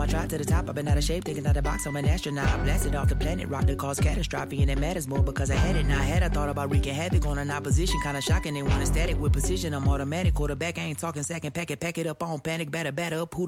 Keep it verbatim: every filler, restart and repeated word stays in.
tried to the top. I've been out of shape, thinking out the box. I'm an astronaut. I blasted off the planet, rock that caused catastrophe, and it matters more because I had it. Now I had I thought about wreaking havoc on an opposition, kinda shocking. They want a static with precision. I'm automatic quarterback. I ain't talking second pack it, pack it up on panic, batter, batter up. Who